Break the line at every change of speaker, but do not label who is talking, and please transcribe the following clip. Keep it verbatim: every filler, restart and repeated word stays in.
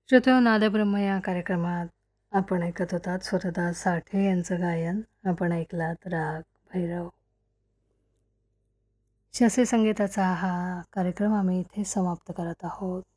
श्रोतो नादब्रह्म या कार्यक्रमात आपण ऐकत होतात स्वतःदास साठे यांचं गायन. आपण ऐकलात राग भैरव. शास्त्रीय संगीताचा हा कार्यक्रम आम्ही इथे समाप्त करत आहोत.